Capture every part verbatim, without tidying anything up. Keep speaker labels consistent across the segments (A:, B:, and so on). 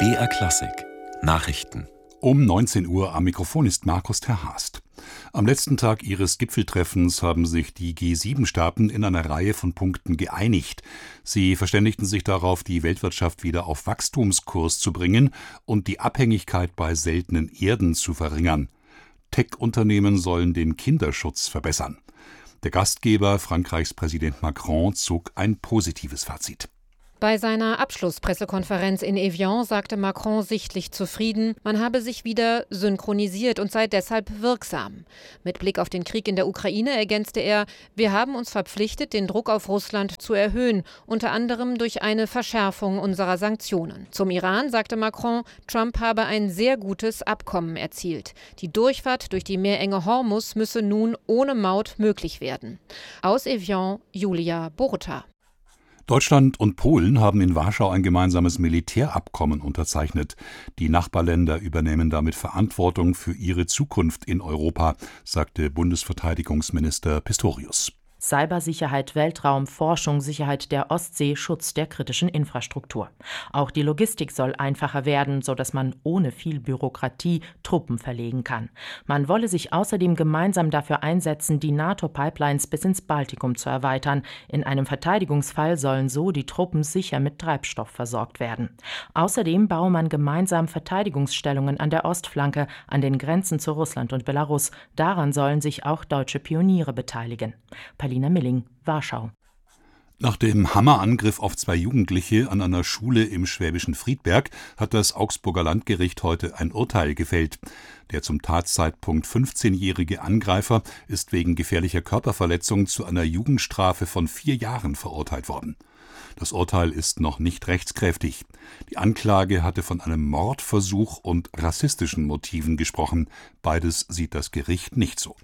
A: B R Klassik Nachrichten.
B: Um neunzehn Uhr am Mikrofon ist Markus Terhast. Am letzten Tag ihres Gipfeltreffens haben sich die G sieben Staaten in einer Reihe von Punkten geeinigt. Sie verständigten sich darauf, die Weltwirtschaft wieder auf Wachstumskurs zu bringen und die Abhängigkeit bei seltenen Erden zu verringern. Tech-Unternehmen sollen den Kinderschutz verbessern. Der Gastgeber, Frankreichs Präsident Macron, zog ein positives Fazit.
C: Bei seiner Abschlusspressekonferenz in Evian sagte Macron sichtlich zufrieden, man habe sich wieder synchronisiert und sei deshalb wirksam. Mit Blick auf den Krieg in der Ukraine ergänzte er, wir haben uns verpflichtet, den Druck auf Russland zu erhöhen, unter anderem durch eine Verschärfung unserer Sanktionen. Zum Iran sagte Macron, Trump habe ein sehr gutes Abkommen erzielt. Die Durchfahrt durch die Meerenge Hormuz müsse nun ohne Maut möglich werden. Aus Evian, Julia Boruta.
B: Deutschland und Polen haben in Warschau ein gemeinsames Militärabkommen unterzeichnet. Die Nachbarländer übernehmen damit Verantwortung für ihre Zukunft in Europa, sagte Bundesverteidigungsminister Pistorius.
D: Cybersicherheit, Weltraum, Forschung, Sicherheit der Ostsee, Schutz der kritischen Infrastruktur. Auch die Logistik soll einfacher werden, sodass man ohne viel Bürokratie Truppen verlegen kann. Man wolle sich außerdem gemeinsam dafür einsetzen, die NATO-Pipelines bis ins Baltikum zu erweitern. In einem Verteidigungsfall sollen so die Truppen sicher mit Treibstoff versorgt werden. Außerdem baue man gemeinsam Verteidigungsstellungen an der Ostflanke, an den Grenzen zu Russland und Belarus. Daran sollen sich auch deutsche Pioniere beteiligen. Paulina Milling, Warschau.
B: Nach dem Hammerangriff auf zwei Jugendliche an einer Schule im schwäbischen Friedberg hat das Augsburger Landgericht heute ein Urteil gefällt. Der zum Tatzeitpunkt fünfzehnjährige Angreifer ist wegen gefährlicher Körperverletzung zu einer Jugendstrafe von vier Jahren verurteilt worden. Das Urteil ist noch nicht rechtskräftig. Die Anklage hatte von einem Mordversuch und rassistischen Motiven gesprochen. Beides sieht das Gericht nicht so.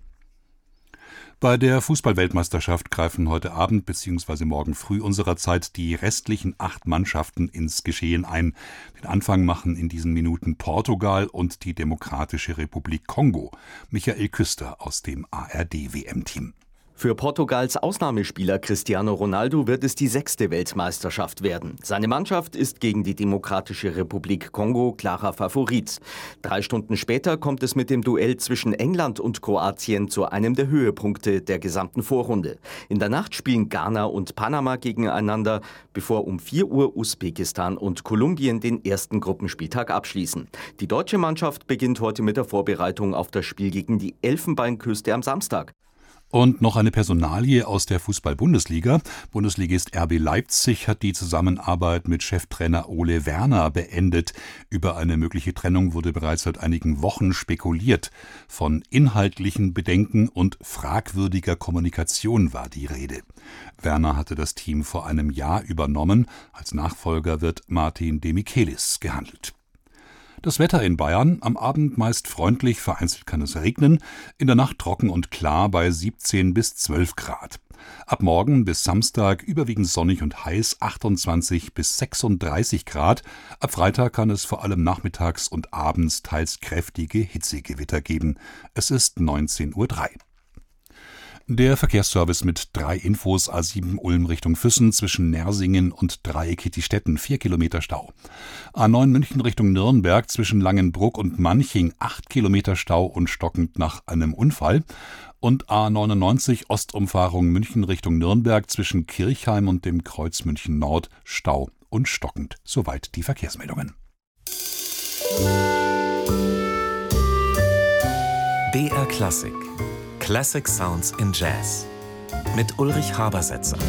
B: Bei der Fußball-Weltmeisterschaft greifen heute Abend bzw. morgen früh unserer Zeit die restlichen acht Mannschaften ins Geschehen ein. Den Anfang machen in diesen Minuten Portugal und die Demokratische Republik Kongo. Michael Küster aus dem A R D-W M-Team.
E: Für Portugals Ausnahmespieler Cristiano Ronaldo wird es die sechste Weltmeisterschaft werden. Seine Mannschaft ist gegen die Demokratische Republik Kongo klarer Favorit. Drei Stunden später kommt es mit dem Duell zwischen England und Kroatien zu einem der Höhepunkte der gesamten Vorrunde. In der Nacht spielen Ghana und Panama gegeneinander, bevor um vier Uhr Usbekistan und Kolumbien den ersten Gruppenspieltag abschließen. Die deutsche Mannschaft beginnt heute mit der Vorbereitung auf das Spiel gegen die Elfenbeinküste am Samstag.
B: Und noch eine Personalie aus der Fußball-Bundesliga. Bundesligist R B Leipzig hat die Zusammenarbeit mit Cheftrainer Ole Werner beendet. Über eine mögliche Trennung wurde bereits seit einigen Wochen spekuliert. Von inhaltlichen Bedenken und fragwürdiger Kommunikation war die Rede. Werner hatte das Team vor einem Jahr übernommen. Als Nachfolger wird Martin Demichelis gehandelt. Das Wetter in Bayern, am Abend meist freundlich, vereinzelt kann es regnen, in der Nacht trocken und klar bei siebzehn bis zwölf Grad. Ab morgen bis Samstag überwiegend sonnig und heiß, achtundzwanzig bis sechsunddreißig Grad. Ab Freitag kann es vor allem nachmittags und abends teils kräftige Hitzegewitter geben. Es ist neunzehn Uhr drei. Der Verkehrsservice mit drei Infos: A sieben Ulm Richtung Füssen zwischen Nersingen und Dreieck-Kittistetten, vier Kilometer Stau. A neun München Richtung Nürnberg zwischen Langenbruck und Manching, acht Kilometer Stau und stockend nach einem Unfall. Und A neunundneunzig Ostumfahrung München Richtung Nürnberg zwischen Kirchheim und dem Kreuz München Nord, Stau und stockend. Soweit die Verkehrsmeldungen.
A: B R Klassik Classic Sounds in Jazz mit Ulrich Habersetzer.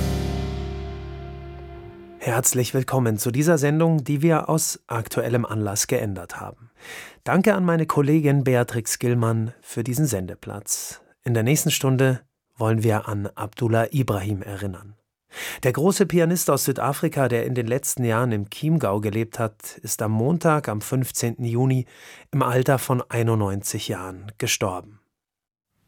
F: Herzlich willkommen zu dieser Sendung, die wir aus aktuellem Anlass geändert haben. Danke an meine Kollegin Beatrix Gillmann für diesen Sendeplatz. In der nächsten Stunde wollen wir an Abdullah Ibrahim erinnern. Der große Pianist aus Südafrika, der in den letzten Jahren im Chiemgau gelebt hat, ist am Montag, am fünfzehnten Juni, im Alter von einundneunzig Jahren gestorben.